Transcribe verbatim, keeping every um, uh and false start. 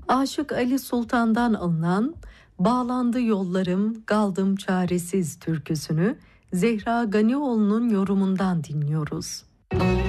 Aşık Ali Sultan'dan alınan "Bağlandı Yollarım, Kaldım Çaresiz" türküsünü Zehra Ganioğlu'nun yorumundan dinliyoruz.